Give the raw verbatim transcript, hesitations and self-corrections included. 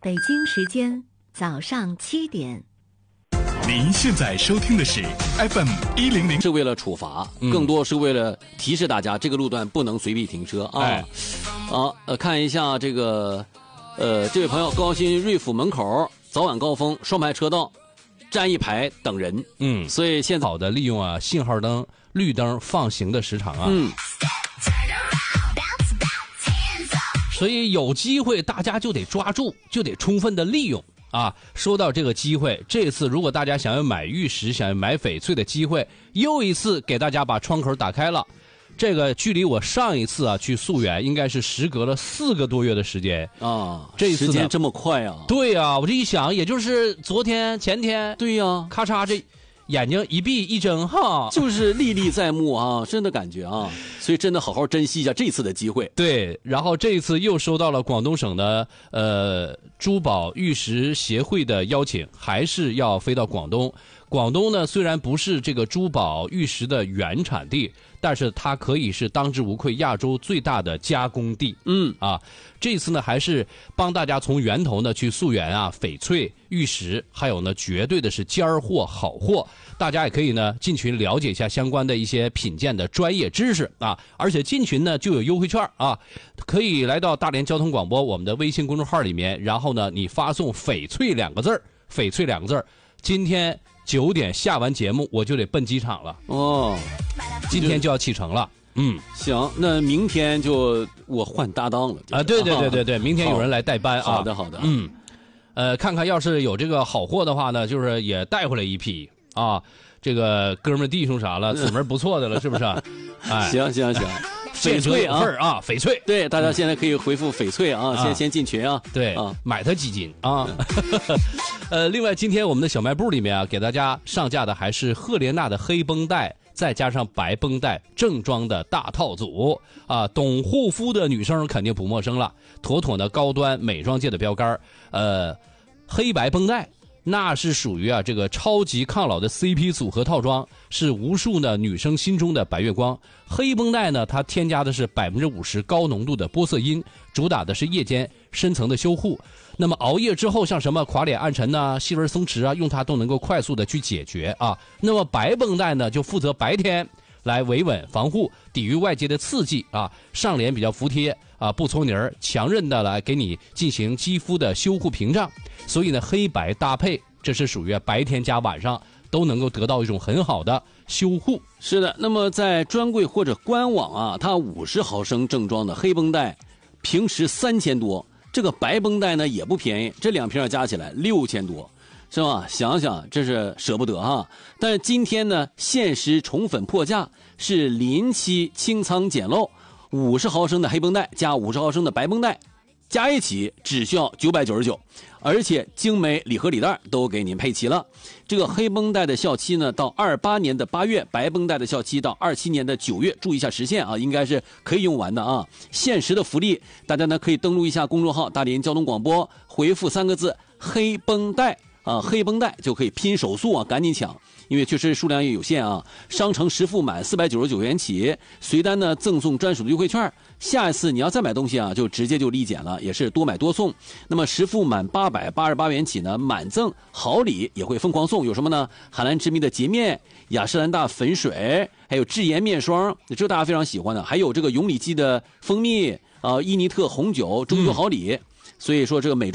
北京时间早上七点。 您现在收听的是 F M 一零零， 是为了处罚，更多是为了提示大家，这个路段不能随地停车啊。 哎、 啊，呃，看一下这个，呃，这位朋友，高新瑞府门口早晚高峰双排车道，站一排等人。 嗯， 所以现在好的利用啊信号灯、绿灯放行的时长啊。 嗯。 所以有机会大家就得抓住，就得充分的利用啊！说到这个机会，这次如果大家想要买玉石、想要买翡翠的机会，又一次给大家把窗口打开了。这个距离我上一次啊去溯源，应该是时隔了四个多月的时间啊！ 这一次时间这么快啊！ 对呀、啊，我这一想，也就是昨天、前天。 对呀、啊， 咔嚓这。眼睛一闭一睁，哈， 就是历历在目啊，真的感觉啊，所以真的好好珍惜一下这次的机会。 对，然后这一次又收到了广东省的呃珠宝玉石协会的邀请，还是要飞到广东。广东呢，虽然不是这个珠宝玉石的原产地，但是它可以是当之无愧亚洲最大的加工地。 嗯啊，这次呢还是帮大家从源头呢去溯源啊，翡翠、玉石，还有呢绝对的是尖儿货、好货。大家也可以呢进群了解一下相关的一些品鉴的专业知识啊，而且进群呢就有优惠券啊，可以来到大连交通广播我们的微信公众号里面，然后呢你发送翡翠两个字儿，翡翠两个字儿，今天九点下完节目我就得奔机场了哦， 今天就要启程了。嗯， 行，那明天就我换搭档了啊，对对对对对，明天有人来代班啊。 好的好的， 嗯，呃，看看要是有这个好货的话呢，就是也带回来一批啊，这个哥们弟兄啥了，姊妹不错的了，是不是？哎， 行行行。翡翠啊， 啊，翡翠， 对，大家现在可以回复翡翠啊，先先进群啊， 对啊， 买它几斤啊。呃，另外今天我们的小卖部里面啊，给大家上架的还是赫莲娜的黑绷带，再加上白绷带正装的大套组啊，懂护肤的女生肯定不陌生了，妥妥的高端美妆界的标杆。呃，黑白绷带。那是属于啊这个超级抗老的 C P 组合套装，是无数呢女生心中的白月光。黑绷带呢，它添加的是百分之五十高浓度的玻色因，主打的是夜间深层的修护。那么熬夜之后，像什么垮脸暗沉呐、细纹松弛啊，用它都能够快速的去解决啊。那么白绷带呢，就负责白天来维稳防护，抵御外界的刺激啊，上脸比较服帖啊，不搓泥儿，强韧的来给你进行肌肤的修护屏障。所以呢，黑白搭配，这是属于白天加晚上都能够得到一种很好的修护。 是的，那么在专柜或者官网啊，它五十毫升正装的黑绷带，平时三千多，这个白绷带呢也不便宜，这两瓶加起来六千多。是吧？想想真是舍不得哈。但是今天呢，限时宠粉破价，是临期清仓捡漏，五十毫升的黑绷带加五十毫升的白绷带，加一起只需要九百九十九，而且精美礼盒礼袋都给您配齐了。这个黑绷带的效期呢，到二八年的八月，白绷带的效期到二七年的九月，注意一下时限啊，应该是可以用完的啊。限时的福利，大家呢可以登录一下公众号大连交通广播，回复三个字黑绷带。啊，黑绷带就可以拼手速啊，赶紧抢，因为确实数量也有限啊。商城实付满四百九十九元起，随单呢赠送专属的优惠券。下一次你要再买东西啊，就直接就立减了，也是多买多送。那么实付满八百八十八元起呢，满赠好礼也会疯狂送，有什么呢？海蓝之谜的洁面、雅诗兰大粉水，还有智妍面霜，这大家非常喜欢的，还有这个永理记的蜂蜜啊、呃，伊尼特红酒，中秋好礼。嗯、所以说这个美。